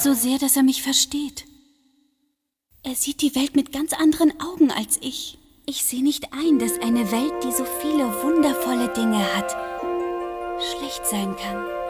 so sehr, dass er mich versteht. Er sieht die Welt mit ganz anderen Augen als ich. Ich sehe nicht ein, dass eine Welt, die so viele wundervolle Dinge hat, schlecht sein kann.